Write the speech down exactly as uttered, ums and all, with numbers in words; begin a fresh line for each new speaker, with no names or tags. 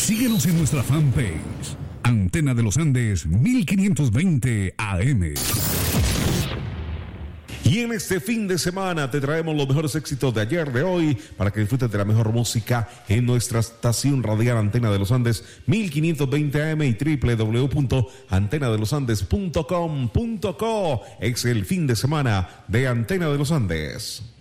Síguenos en nuestra fanpage, Antena de los Andes mil quinientos veinte A M.
Y en este fin de semana te traemos los mejores éxitos de ayer, de hoy, para que disfrutes de la mejor música en nuestra estación radial Antena de los Andes mil quinientos veinte A M y doble u doble u doble u punto antena de los andes punto com punto co. Es el fin de semana de Antena de los Andes.